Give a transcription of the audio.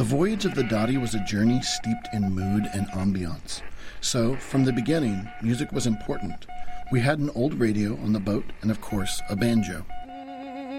The voyage of the Dadi was a journey steeped in mood and ambiance. So, from the beginning, music was important. We had an old radio on the boat and, of course, a banjo.